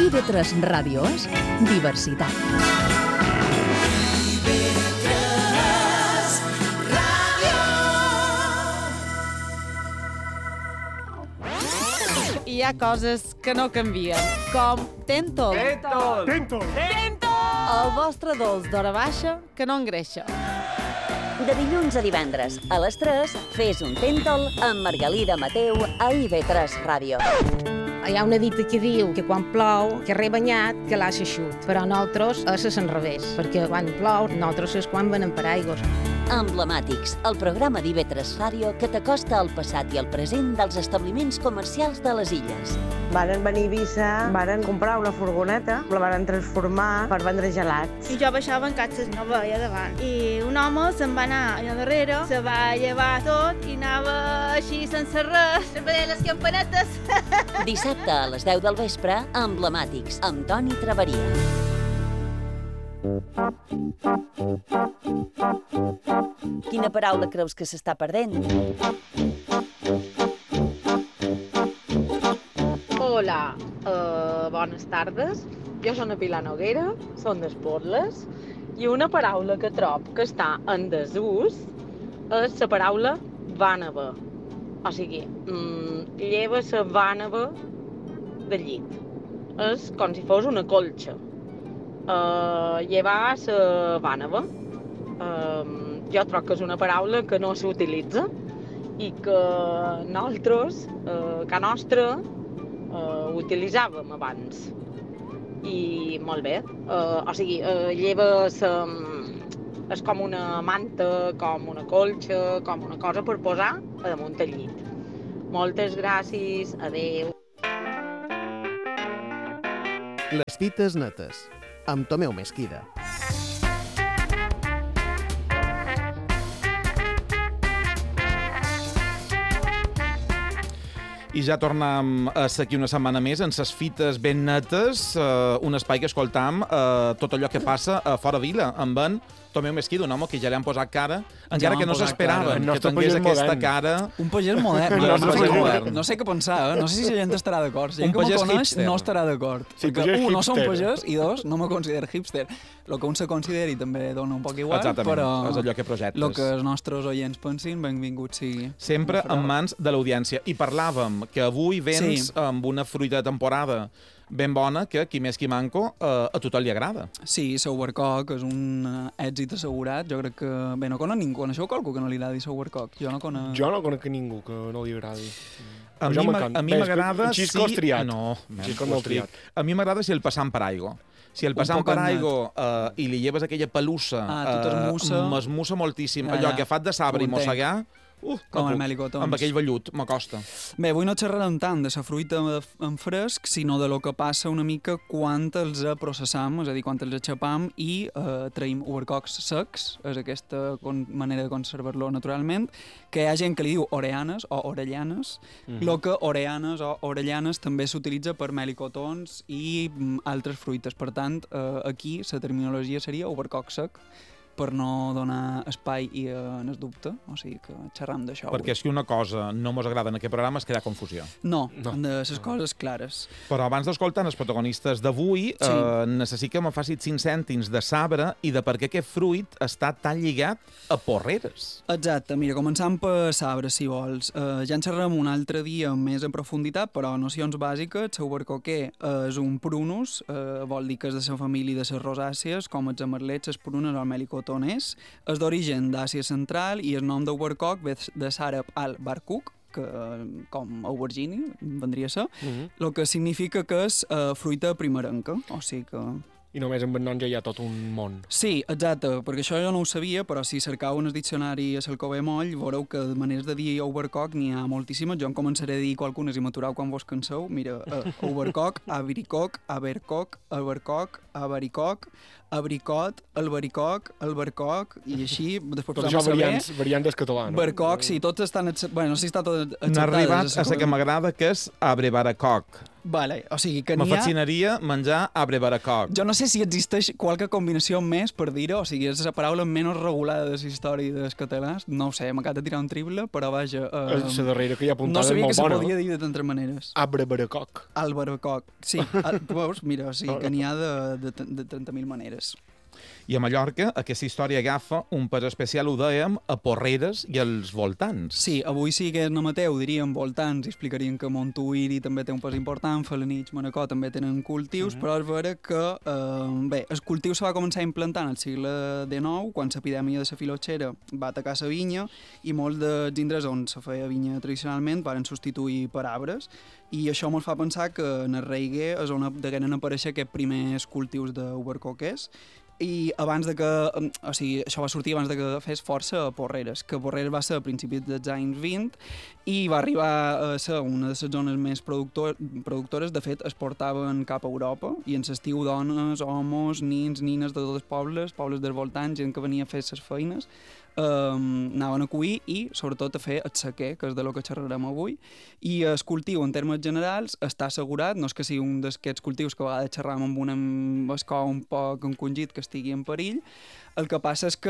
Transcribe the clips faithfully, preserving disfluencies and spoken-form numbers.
I V tres Ràdio és diversitat. Hi ha coses que no canvien, com Tentol. Tentol! Tentol! Tentol! El vostre dolç d'hora baixa que no engreixa. De dilluns a divendres, a les tres, fes un Tentol amb Margalida Mateu a I V tres Ràdio. Hi ha una dita que diu que quan plou, que re banyat, que l'aixa xut. Però nosaltres és a l'enrevés, perquè quan plou, nosaltres és quan venem per aigües. Emblemàtics, el programa d'I V tres Ràdio que t'acosta al passat i al present dels establiments comercials de les illes. Varen venir a Eivissa, varen comprar una furgoneta, la varen transformar per vendre gelats. I jo baixava en catxes i no veia davant. I un home se'n va anar allà darrere, se va llevar tot i anava així sense res, veient les campanetes. Dissabte a les deu del vespre, Emblemàtics, amb Toni Traveria. Quina paraula creus que s'està perdent? Hola, uh, bones tardes. Jo soc a Pilar Noguera, som d'Esporles, i una paraula que trob que està en desús és la paraula vànava. O sigui, mm, lleva la vànava del llit. És com si fos una colxa. Uh, llevar la vànava. Uh, jo trob que és una paraula que no s'utilitza i que nosaltres, uh, que nostra, uh, utilitzàvem abans. I molt bé, uh, o sigui, uh, lleva sa, és com una manta, com una colxa, com una cosa per posar a damunt del llit. Moltes gràcies, adeu. Les fites netes, amb Tomeu Mesquida. I ja tornem a ser aquí una setmana més en ses fites ben netes, eh, un espai que escoltam eh, tot allò que passa a fora vila, amb en Tomeu Mesquida, un home que ja li han posat cara, encara Ja que no s'esperaven que tingués aquesta cara. Un pagès modern. Un No, nostre no, sé, pagès com- modern. no sé què pensar, eh? No sé si la gent estarà d'acord. Si Un gent que me pagès coneix hipster. no estarà d'acord. Sí, Perquè, pagès un, no som hipster. pagès, i dos, no me considero hipster. El que un se consideri també dona un poc igual, Exactament, però és allò que projectes. el que els nostres oients pensin, benvingut sigui. Sempre en mans de l'audiència. I parlàvem que avui vens Sí. amb una fruita de temporada ben bona que, qui més qui manco, eh, a tothom li agrada. Sí, Saubercock és un eh, èxit assegurat. Jo crec que... Bé, no conec ningú. Coneixeu qualcú que no li agradi Saubercock? Jo no conec... Jo no conec ningú que no li agradi. A Jo mi m'a- m'encanta. a mi Ves, m'agrada un xisco si... triat. No, Xisco no no triat. A mi m'agrada si el passam per aigua. Si el Un passam poc per net. aigua eh, i li lleves aquella pelussa, Ah, tu t'esmussa. m'esmussa moltíssim. Ja, Allò ja. que fat de sabre Ho i entenc. mossegar, uh, Com no el puc. melicotons. Amb aquell vellut, m'acosta. Bé, avui no xerrarem tant de la fruita en fresc, sinó de lo que passa una mica quan els processam, és a dir, quan els aixapam i eh, traïm ubercocs secs, és aquesta con manera de conservar-lo naturalment, que hi ha gent que li diu oreanes o orellanes, Mhm. lo que oreanes o orellanes també s'utilitza per melicotons i mm, altres fruites. Per tant, eh, aquí la terminologia seria ubercoc sec, per no donar espai i eh, en el dubte, o sigui que xerram d'això avui. Perquè si una cosa no mos agrada en aquest programa és crear confusió. No, No. de les coses clares. Però abans d'escoltar els protagonistes d'avui, Sí. eh, necessito que me facis cinc cèntims de sabre i de per què aquest fruit està tan lligat a porreres. Exacte, mira, començant per sabre, si vols. Uh, ja en xerrem un altre dia més en profunditat, però nocions bàsiques, el saubercoquer és un prunus, uh, vol dir que és de la família de les rosàcies, com els amarlets, les prunes o el melicotoners. És d'origen d'Àsia Central i el nom d'aubercoc ve de l'àrab al-barkuk, que, com aubergini, vendria a ser, Mhm. el que significa que és uh, fruita primerenca, o sigui que... I només amb el nom ja hi ha tot un món. Sí, exacte, perquè això jo no ho sabia, però si cercau en el diccionari a Salcové Moll, veureu que de maneres de dir overcock n'hi ha moltíssimes. Jo en començaré a dir qualcunes i m'aturau quan vos canseu. Mira, uh, overcock, abiricoc, abercoc, albercoc, abaricoc, abricot, albaricoc, albercoc, i així, després Tot posam això a saber... variants, variants del català, no? Barcoc, sí, tots estan... Bueno, no sé si està tot acceptat. N'ha arribat a la que m'agrada, que és abrevaracoc. Vale, o sigui que n'hi Me ha... fascinaria menjar arbre baracoc. Jo no sé si existeix qualque combinació més per dir-ho, o sigui, és la paraula menys regulada de la història dels catalans. No ho sé, m'acaba de tirar un triple, però vaja... Eh, la darrera que hi ha apuntada no sabia és molt que se bona. podia dir de tantes maneres. Arbre baracoc. Al baracoc, sí. El, veus? Mira, o sigui que n'hi ha de, de, de trenta mil maneres. I a Mallorca aquesta història agafa un pas especial, ho dèiem, a Porreres i als voltants. Sí, avui sí que no Mateu, diríem voltants, i explicarien que Montuïri també té un pas important, Felanitx, Manacor també tenen cultius, mm -hmm. però és vera que, eh, bé, el cultiu se va començar a implantar en el segle dinou, quan l'epidèmia de la filotxera va atacar la vinya, i molts dels indrets on se feia vinya tradicionalment van substituir per arbres, i això ens fa pensar que en el Reiguer és on degueren aparèixer aquests primers cultius d'ubercoquers, i abans de que, o sigui, això va sortir abans de que fes força a Porreres, que Porreres va ser a principis dels anys vint i va arribar a ser una de les zones més productor, productores. De fet, es portaven cap a Europa i en l'estiu dones, homes, nins, nines de tots els pobles, pobles dels voltants, gent que venia a fer les feines, Um, anaven a cuir i sobretot a fer el sequer, que és de lo que xerrarem avui, i el cultiu en termes generals està assegurat, no és que sigui un d'aquests cultius que a vegades xerram amb un escó un poc encongit que estigui en perill. El que passa és que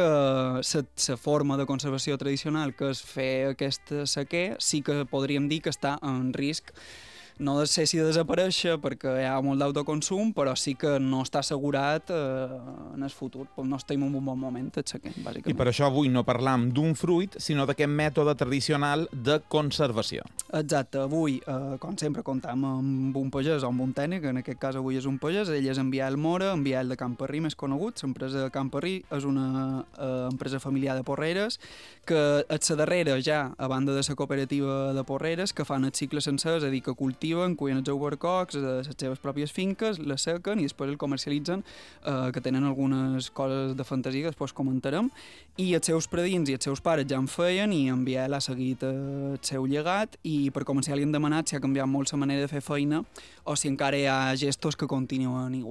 la forma de conservació tradicional, que és fer aquest sequer, sí que podríem dir que està en risc, no sé si desaparèixer perquè hi ha molt d'autoconsum, però sí que no està assegurat eh, en el futur. No estem en un bon moment, el sequer, bàsicament. I per això avui no parlam d'un fruit, sinó d'aquest mètode tradicional de conservació. Exacte. Avui, eh, com sempre, comptam amb un pagès o amb un tècnic, en aquest cas avui és un pagès, ell és en Biel Mora, en Biel de Camperrí, més conegut. L'empresa de Camperrí és una eh, empresa familiar de Porreres, que és la darrera ja, a banda de la cooperativa de Porreres, que fan el cicle sencer, és a dir, que cultiven, cuien els ubercocs, les seves pròpies finques, les sequen i després el comercialitzen, eh, que tenen algunes coses de fantasia que després comentarem, i els seus predins i els seus pares ja en feien i en Biel ha seguit el seu llegat, i per començar li han demanat si ha canviat molt la manera de fer feina o si encara hi ha gestos que continuen igual.